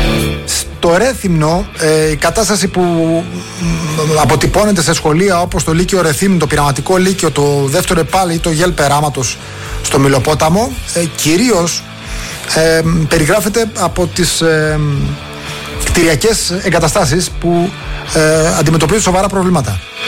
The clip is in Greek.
Στο Ρέθυμνο η κατάσταση που αποτυπώνεται σε σχολεία όπως το Λύκειο Ρεθύμνου, το Πειραματικό Λύκειο, το δεύτερο ΕΠΑΛ ή το ΓΕΛ Περάματος στο Μηλοπόταμο, κυρίως περιγράφεται από τις κτηριακές εγκαταστάσεις που αντιμετωπίζουν σοβαρά προβλήματα.